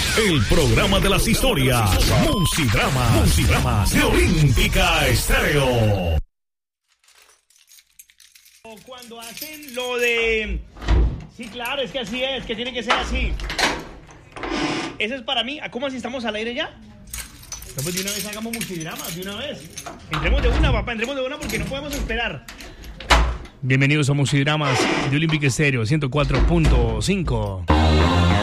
El programa de las historias. Musidramas de Olímpica Estéreo. Cuando hacen lo de... Sí, claro, es que así es, que tiene que ser así. Ese es para mí. ¿Cómo así estamos al aire ya? No, pues de una vez hagamos Musidramas, de una vez. Entremos de una, papá, entremos de una porque no podemos esperar. Bienvenidos a Musidramas de Olímpica Estéreo 104.5.